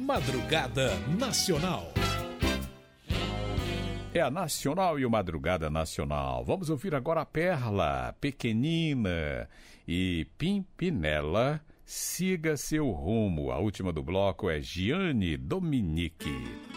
Madrugada Nacional. É a Nacional e o Madrugada Nacional. Vamos ouvir agora a Perla, Pequenina e Pimpinela, Siga Seu Rumo. A última do bloco é Gianni Dominique.